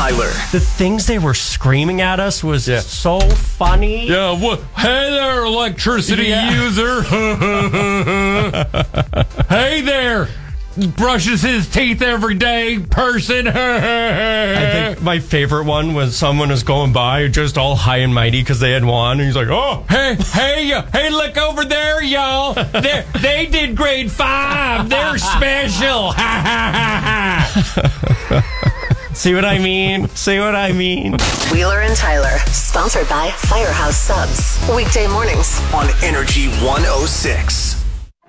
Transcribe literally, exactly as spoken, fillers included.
Tyler. The things they were screaming at us was Yeah. so funny. Yeah, what? Hey there, electricity Yeah. user. Hey there, brushes his teeth every day person. I think my favorite one was someone was going by just all high and mighty because they had won, and he's like, "Oh, Hey, hey, uh, hey, look over there, y'all. They they did grade five. They're special. Ha, ha, ha, ha. see what I mean? See what I mean?" Wheeler and Tyler, sponsored by Firehouse Subs. Weekday mornings On Energy one oh six.